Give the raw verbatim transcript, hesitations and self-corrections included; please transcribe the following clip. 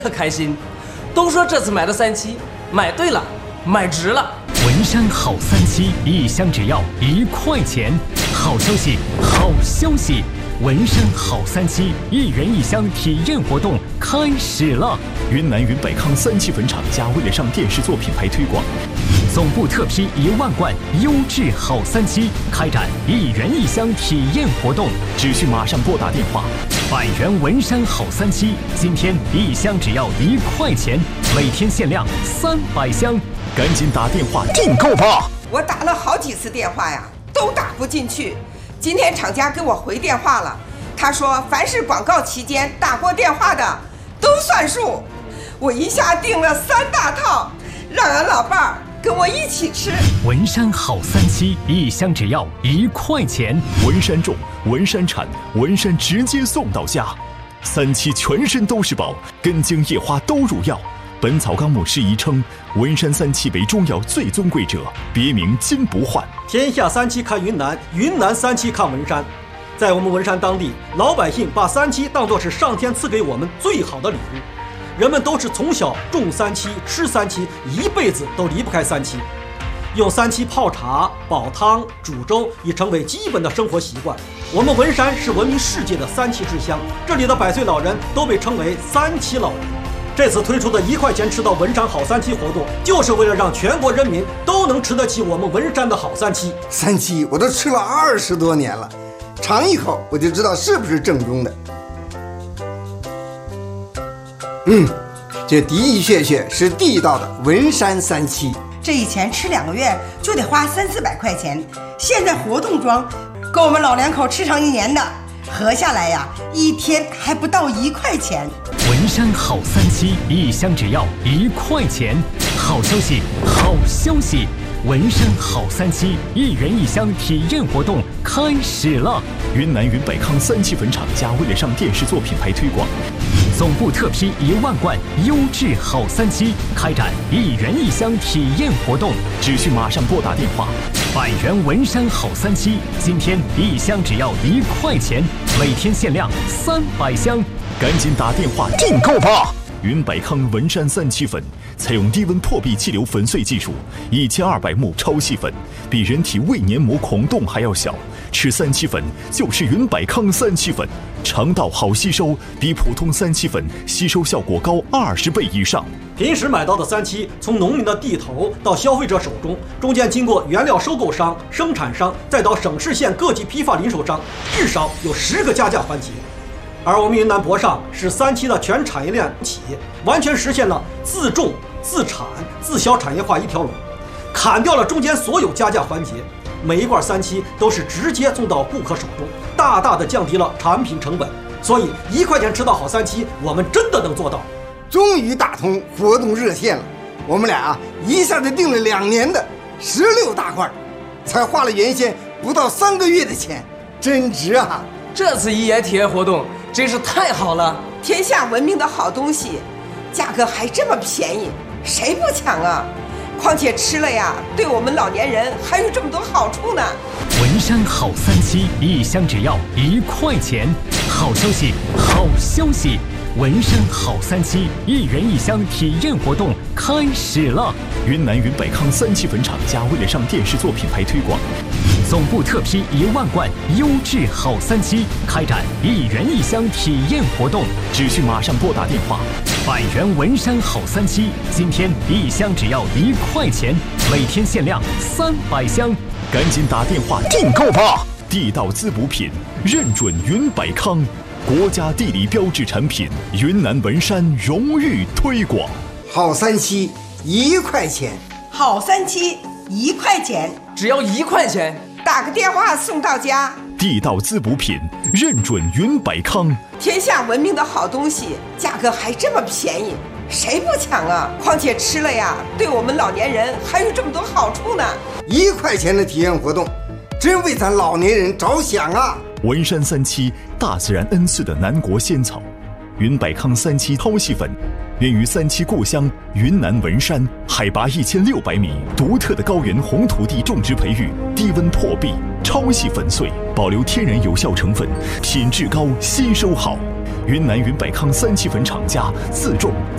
特开心，都说这次买的三七买对了，买值了。 文山好三七，一箱只要一块钱。好消息，好消息！文山好三七一元一箱体验活动开始了。 云南云百康三七粉厂家为了上电视做品牌推广， 总部特批一万罐优质好三七，开展一元一箱体验活动， 只需马上拨打电话。 百元文山好三七，今天一箱只要一块钱，每天限量三百箱， 赶紧打电话订购吧！ 我打了好几次电话呀，都打不进去。今天厂家给我回电话了，他说凡是广告期间打过电话的都算数。我一下订了三大套，让俺老伴儿跟我一起吃。 文山好三七，一箱只要一块钱。 文山种，文山产，文山直接送到家。三七全身都是宝，根茎叶花都入药。本草纲目释疑称，文山三七为中药最尊贵者，别名金不换。 天下三七看云南，云南三七看文山。在我们文山当地，老百姓把三七当作是上天赐给我们最好的礼物。人们都是从小种三七、吃三七，一辈子都离不开三七。用三七泡茶、煲汤、煮粥已成为基本的生活习惯。我们文山是闻名世界的三七之乡，这里的百岁老人都被称为三七老人。这次推出的一块钱吃到文山好三七活动，就是为了让全国人民都能吃得起我们文山的好三七。 三七我都吃了二十多年了，尝一口我就知道是不是正宗的。嗯，这的的确确是地道的文山三七。 这以前吃两个月就得花三四百块钱，现在活动装够我们老两口吃上一年的，合下来呀，一天还不到一块钱。 文山好三七，一箱只要一块钱。好消息，好消息！文山好三七一元一箱体验活动开始了。 云南云百康三七粉厂家为了上电视做品牌推广， 总部特批一万罐优质好三七，开展一元一箱体验活动， 只需马上拨打电话。 百元文山好三七，今天一箱只要一块钱，每天限量三百箱， 赶紧打电话订购吧！云百康文山三七粉采用低温破壁气流粉碎技术，一千二百目超细粉，比人体胃黏膜孔洞还要小。吃三七粉就是云百康三七粉，肠道好吸收，比普通三七粉吸收效果高二十倍以上。 平时买到的三七，从农民的地头到消费者手中，中间经过原料收购商、生产商，再到省市县各级批发零售商，至少有十个加价环节。而我们云南博上是三七的全产业链企业，完全实现了自种、自产、自销产业化一条龙，砍掉了中间所有加价环节。每一罐三七都是直接送到顾客手中，大大的降低了产品成本。所以一块钱吃到好三七，我们真的能做到。 终于打通活动热线了，我们俩啊一下子订了两年的十六大罐，才花了原先不到三个月的钱，真值啊！ 这次一元体验活动真是太好了， 天下闻名的好东西，价格还这么便宜，谁不抢啊？况且吃了呀，对我们老年人还有这么多好处呢。 文山好三七，一箱只要一块钱。好消息，好消息！文山好三七一元一箱体验活动开始了。 云南云百康三七粉厂家为了上电视做品牌推广， 总部特批一万罐优质好三七，开展一元一箱体验活动， 只需马上拨打电话。 百元文山好三七，今天一箱只要一块钱，每天限量三百箱， 赶紧打电话订购吧！地道滋补品，认准云百康，国家地理标志产品，云南文山荣誉推广。 好三七一块钱， 好三七一块钱， 只要一块钱， 打个电话送到家。 地道滋补品，认准云百康。 天下闻名的好东西，价格还这么便宜，谁不抢啊？况且吃了呀，对我们老年人还有这么多好处呢。 一块钱的体验活动，真为咱老年人着想啊！ 文山三七，大自然恩赐的南国仙草。云百康三七超细粉，源于三七故乡云南文山，海拔一千六百米，独特的高原红土地种植培育，低温破壁，超细粉碎，保留天然有效成分，品质高，吸收好。云南云百康三七粉厂家自种